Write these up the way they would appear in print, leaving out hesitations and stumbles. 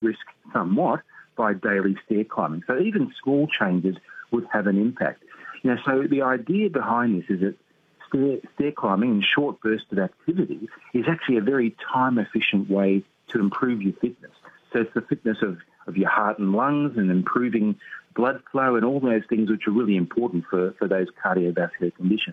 risk somewhat by daily stair climbing. So even small changes would have an impact. So the idea behind this is that stair climbing in short bursts of activity is actually a very time-efficient way to improve your fitness. So it's the fitness of your heart and lungs and improving blood flow and all those things which are really important for those cardiovascular conditions.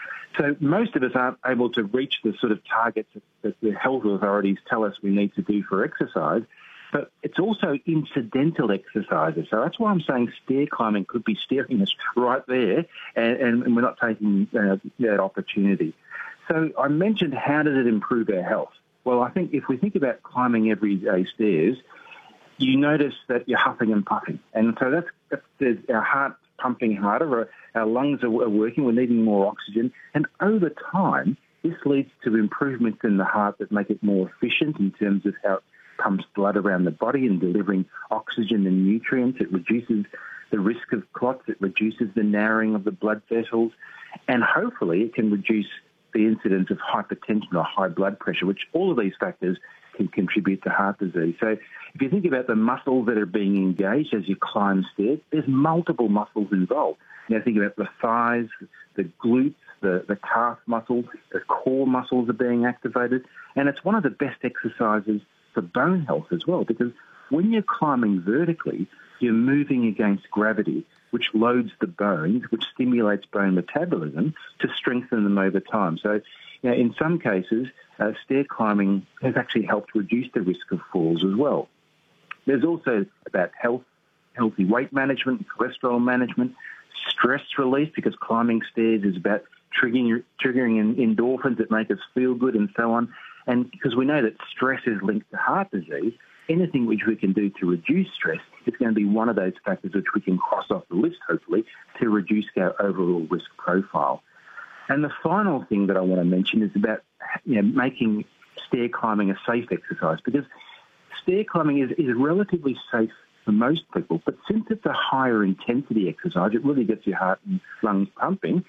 So most of us aren't able to reach the sort of targets that the health authorities tell us we need to do for exercise, but it's also incidental exercises. So that's why I'm saying stair climbing could be steering us right there, and we're not taking that opportunity. So I mentioned, how does it improve our health? Well, I think if we think about climbing everyday stairs, you notice that you're huffing and puffing. And so that's our heart pumping harder, our lungs are working, we're needing more oxygen. And over time, this leads to improvements in the heart that make it more efficient in terms of how it pumps blood around the body and delivering oxygen and nutrients. It reduces the risk of clots, it reduces the narrowing of the blood vessels, and hopefully it can reduce the incidence of hypertension or high blood pressure, which all of these factors can contribute to heart disease. So if you think about the muscles that are being engaged as you climb stairs, there's multiple muscles involved. Think about the thighs, the glutes, the calf muscles, the core muscles are being activated. And it's one of the best exercises for bone health as well, because when you're climbing vertically, you're moving against gravity, which loads the bones, which stimulates bone metabolism to strengthen them over time. So in some cases, stair climbing has actually helped reduce the risk of falls as well. There's also about healthy weight management, cholesterol management, stress release, because climbing stairs is about triggering endorphins that make us feel good and so on. And because we know that stress is linked to heart disease, anything which we can do to reduce stress is going to be one of those factors which we can cross off the list, hopefully, to reduce our overall risk profile. And the final thing that I want to mention is about making stair climbing a safe exercise, because stair climbing is relatively safe for most people, but since it's a higher intensity exercise, it really gets your heart and lungs pumping,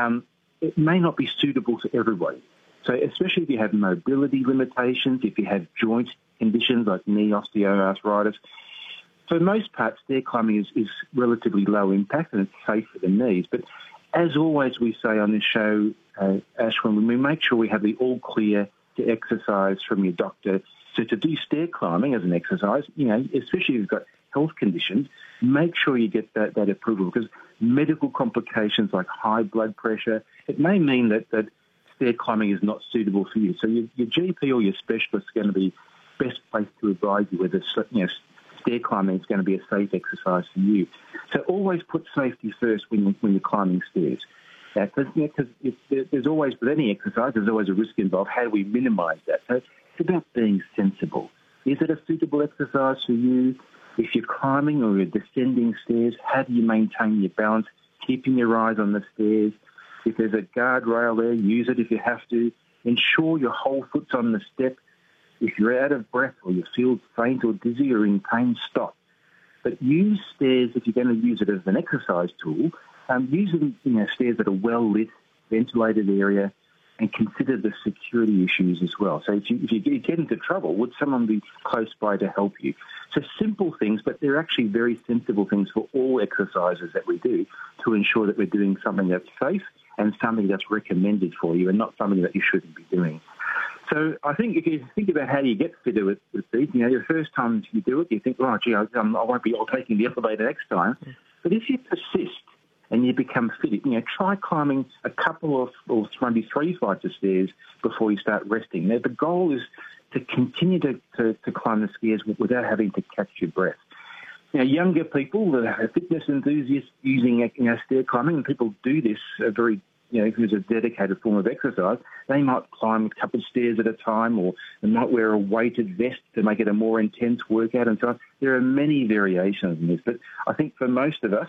it may not be suitable for everybody. So especially if you have mobility limitations, if you have joint conditions like knee osteoarthritis, for the most part, stair climbing is relatively low impact and it's safe for the knees. But as always we say on this show, Ashwin, we make sure we have the all clear to exercise from your doctor. So to do stair climbing as an exercise, especially if you've got health conditions, make sure you get that approval, because medical complications like high blood pressure, it may mean that stair climbing is not suitable for you. So your GP or your specialist is going to be best placed to advise you whether stair climbing is going to be a safe exercise for you. So always put safety first when you're climbing stairs. Because there's always, with any exercise, there's always a risk involved. How do we minimise that? So it's about being sensible. Is it a suitable exercise for you? If you're climbing or you're descending stairs, how do you maintain your balance, keeping your eyes on the stairs? If there's a guardrail there, use it if you have to. Ensure your whole foot's on the step. If you're out of breath or you feel faint or dizzy or in pain, stop. But use stairs, if you're going to use it as an exercise tool, use them, stairs that are well lit, ventilated area, and consider the security issues as well. So if you get into trouble, would someone be close by to help you? So simple things, but they're actually very sensible things for all exercises that we do to ensure that we're doing something that's safe and something that's recommended for you and not something that you shouldn't be doing. So I think if you think about how you get fitter with these, the first time you do it, you think, oh, gee, I won't be taking the elevator next time. But if you persist and you become fit, try climbing a couple of, or maybe 3 flights of stairs before you start resting. Now, the goal is to continue to climb the stairs without having to catch your breath. Younger people that are fitness enthusiasts using stair climbing, and people do this very, if it's a dedicated form of exercise, they might climb a couple of stairs at a time, or they might wear a weighted vest to make it a more intense workout and so on. There are many variations in this, but I think for most of us,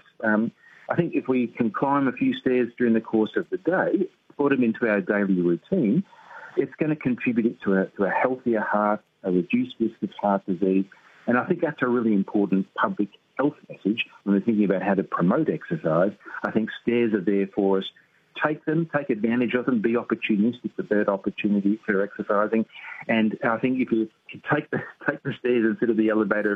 I think if we can climb a few stairs during the course of the day, put them into our daily routine, it's going to contribute to a healthier heart, a reduced risk of heart disease. And I think that's a really important public health message when we're thinking about how to promote exercise. I think stairs are there for us. Take them, take advantage of them, be opportunistic with that opportunity for exercising. And I think if you take the stairs instead of the elevator